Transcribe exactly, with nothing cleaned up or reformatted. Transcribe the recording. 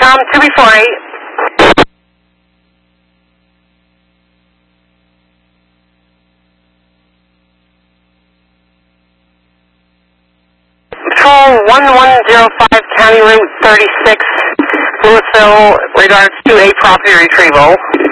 Um, two before eight. Patrol one one zero five, County Route thirty-six, Louisville, regards to a property retrieval.